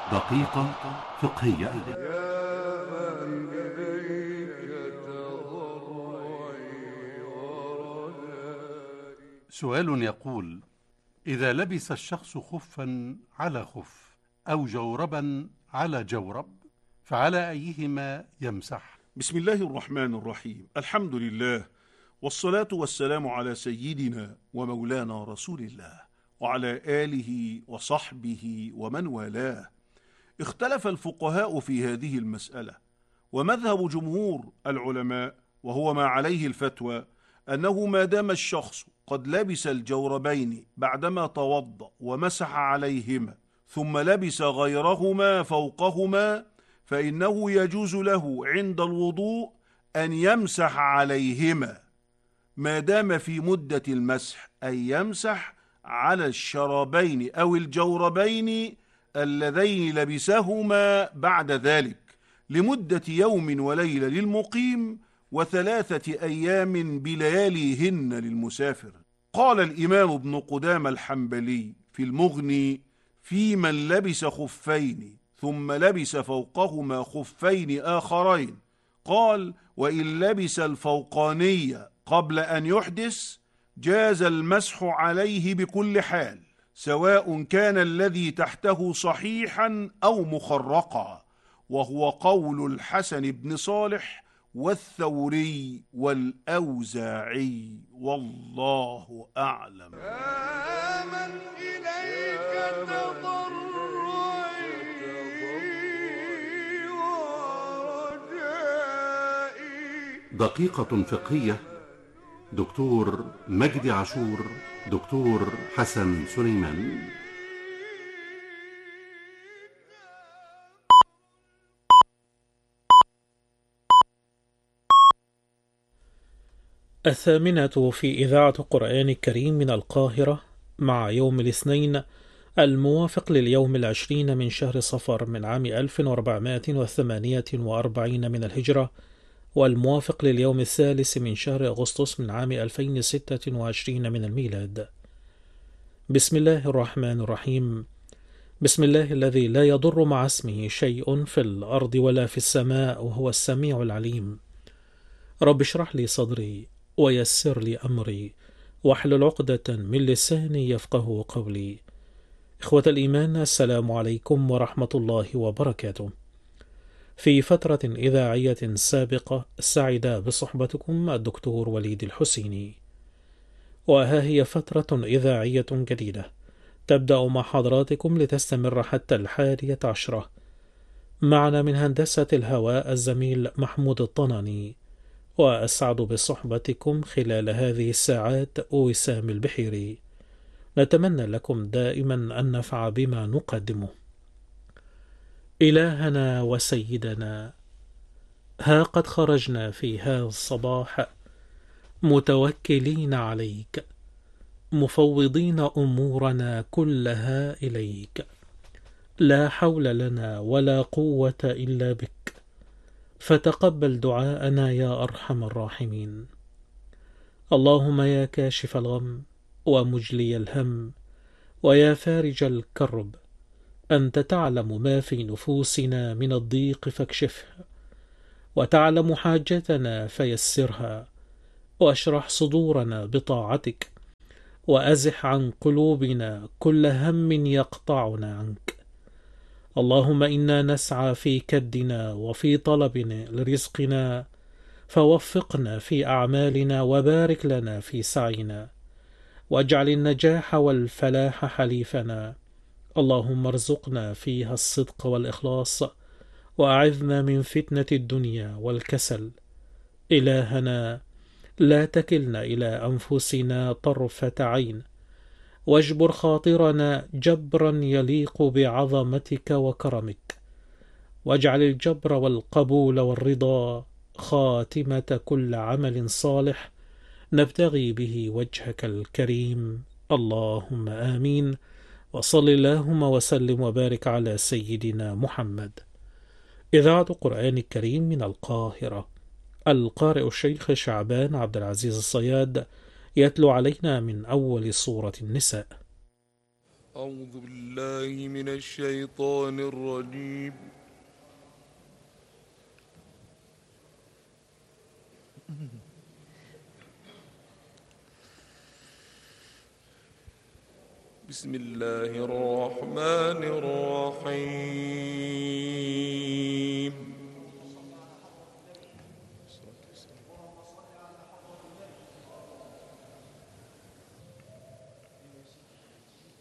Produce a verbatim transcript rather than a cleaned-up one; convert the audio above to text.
دقيقة فقهية. سؤال يقول: إذا لبس الشخص خفا على خف أو جوربا على جورب فعلى أيهما يمسح؟ بسم الله الرحمن الرحيم. الحمد لله، والصلاة والسلام على سيدنا ومولانا رسول الله وعلى آله وصحبه ومن والاه. اختلف الفقهاء في هذه المسألة، ومذهب جمهور العلماء وهو ما عليه الفتوى أنه ما دام الشخص قد لبس الجوربين بعدما توضأ ومسح عليهما ثم لبس غيرهما فوقهما فإنه يجوز له عند الوضوء أن يمسح عليهما ما دام في مدة المسح، أي يمسح على الشرابين أو الجوربين اللذين لبسهما بعد ذلك لمدة يوم وليلة للمقيم وثلاثة أيام بلياليهن للمسافر. قال الإمام ابن قدامة الحنبلي في المغني في من لبس خفين ثم لبس فوقهما خفين آخرين، قال: وإن لبس الفوقانية قبل أن يحدث جاز المسح عليه بكل حال، سواء كان الذي تحته صحيحا أو مخرقا، وهو قول الحسن بن صالح والثوري والأوزاعي، والله أعلم. آمن إليك تضرعي ورجائي. دقيقة فقهية. دكتور مجدي عاشور، دكتور حسن سليمان. الثامنة في إذاعة قرآن الكريم من القاهرة، مع يوم الاثنين الموافق لليوم العشرين من شهر صفر من عام ألف وأربعمائة وثمانية وأربعين من الهجرة، والموافق لليوم الثالث من شهر أغسطس من عام ألفين وستة وعشرين من الميلاد. بسم الله الرحمن الرحيم. بسم الله الذي لا يضر مع اسمه شيء في الأرض ولا في السماء وهو السميع العليم. رب اشرح لي صدري ويسر لي أمري واحلل عقدة من لساني يفقه قولي. إخوة الإيمان، السلام عليكم ورحمة الله وبركاته. في فترة إذاعية سابقة سعد بصحبتكم الدكتور وليد الحسيني، وها هي فترة إذاعية جديدة تبدأ مع حضراتكم لتستمر حتى الحادية عشرة. معنا من هندسة الهواء الزميل محمود الطناني، وأسعد بصحبتكم خلال هذه الساعات وسام البحيري. نتمنى لكم دائما أن نفع بما نقدمه. إلهنا وسيدنا، ها قد خرجنا في هذا الصباح متوكلين عليك، مفوضين أمورنا كلها إليك، لا حول لنا ولا قوة إلا بك، فتقبل دعاءنا يا أرحم الراحمين. اللهم يا كاشف الغم ومجلي الهم ويا فارج الكرب، أنت تعلم ما في نفوسنا من الضيق فاكشفه، وتعلم حاجتنا فيسرها، واشرح صدورنا بطاعتك، وأزح عن قلوبنا كل هم يقطعنا عنك. اللهم إنا نسعى في كدنا وفي طلبنا لرزقنا، فوفقنا في أعمالنا وبارك لنا في سعينا، واجعل النجاح والفلاح حليفنا. اللهم ارزقنا فيها الصدق والإخلاص، وأعذنا من فتنة الدنيا والكسل. إلهنا لا تكلنا إلى أنفسنا طرفة عين، واجبر خاطرنا جبرا يليق بعظمتك وكرمك، واجعل الجبر والقبول والرضا خاتمة كل عمل صالح نبتغي به وجهك الكريم. اللهم آمين. وصل اللهم وسلم وبارك على سيدنا محمد. إذاعة قرآن الكريم من القاهرة. القارئ الشيخ شعبان عبد العزيز الصياد يتلو علينا من أول سورة النساء. أعوذ بالله من الشيطان الرجيم. بسم الله الرحمن الرحيم.